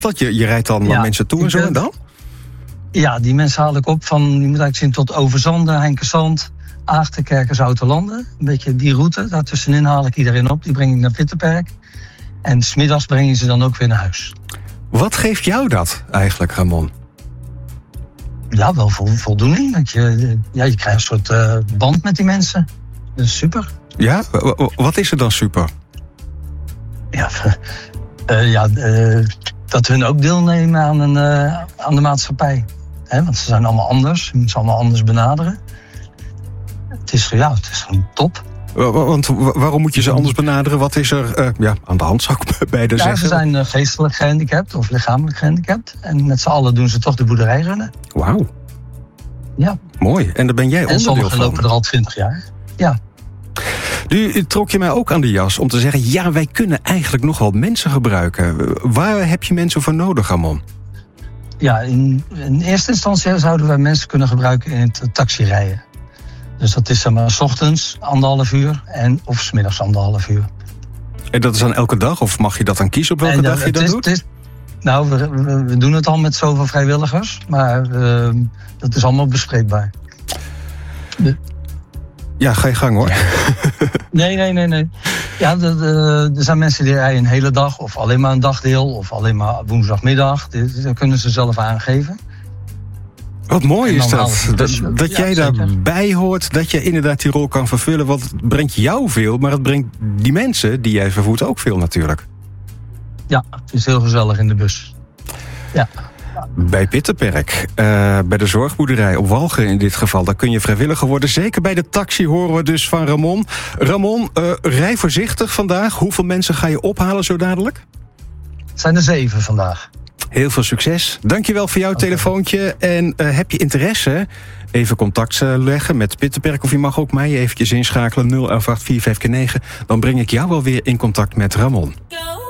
Dat je rijdt dan naar mensen toe en zo en dan? Ja, die mensen haal ik op van, je moet eigenlijk zien tot Overzande, Heinkensand, Aagten, Kerkershouten-Landen. Een beetje die route. Daartussenin haal ik iedereen op. Die breng ik naar Pittenperk. En 's middags breng je ze dan ook weer naar huis. Wat geeft jou dat eigenlijk, Ramon? Ja, wel voldoening. Dat je krijgt een soort band met die mensen. Dat is super. Ja? Wat is er dan super? Dat hun ook deelnemen aan de maatschappij. Want ze zijn allemaal anders. Je moet ze allemaal anders benaderen. Het is gewoon top. Want waarom moet je ze anders benaderen? Wat is er aan de hand, zou ik beide zeggen? Ze zijn geestelijk gehandicapt of lichamelijk gehandicapt. En met z'n allen doen ze toch de boerderij runnen. Wauw. Ja. Mooi. En daar ben jij onderdeel van. En sommigen lopen er al 20 jaar. Ja. Nu trok je mij ook aan de jas om te zeggen, ja, wij kunnen eigenlijk nog wel mensen gebruiken. Waar heb je mensen voor nodig, Ramon? Ja, in eerste instantie zouden wij mensen kunnen gebruiken in het taxirijden. Dus dat is zeg maar 's ochtends 1,5 uur of 's middags 1,5 uur. En dat is dan elke dag? Of mag je dat dan kiezen op welke dag je dat doet? We doen het al met zoveel vrijwilligers. Maar dat is allemaal bespreekbaar. Ja, ga je gang hoor. Nee. Ja, er zijn mensen die rijden een hele dag of alleen maar een dagdeel of alleen maar woensdagmiddag. Dat kunnen ze zelf aangeven. Wat mooi is dat. Dat jij zeker daarbij hoort, dat je inderdaad die rol kan vervullen. Want het brengt jou veel, maar het brengt die mensen die jij vervoert ook veel natuurlijk. Ja, het is heel gezellig in de bus. Ja. Bij Pittenperk, bij de zorgboerderij op Walcheren in dit geval, daar kun je vrijwilliger worden. Zeker bij de taxi horen we dus van Ramon. Ramon, rij voorzichtig vandaag. Hoeveel mensen ga je ophalen zo dadelijk? Het zijn er 7 vandaag. Heel veel succes. Dankjewel voor jouw telefoontje. En heb je interesse? Even contact leggen met Pittenperk. Of je mag ook mij eventjes inschakelen. 0118459. Dan breng ik jou wel weer in contact met Ramon.